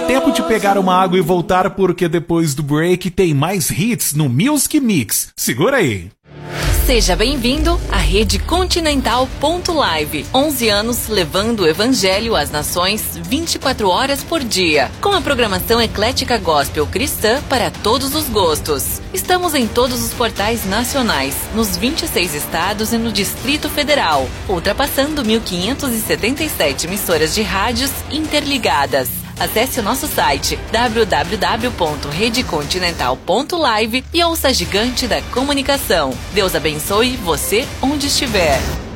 tempo de pegar uma água e voltar, porque depois do break tem mais hits no Music Mix. Segura aí. Seja bem-vindo à Rede Continental Live. 11 anos levando o evangelho às nações 24 horas por dia. Com a programação eclética gospel cristã para todos os gostos. Estamos em todos os portais nacionais, nos 26 estados e no Distrito Federal, ultrapassando 1.577 emissoras de rádios interligadas. Acesse o nosso site www.redecontinental.live e ouça a gigante da comunicação. Deus abençoe você onde estiver.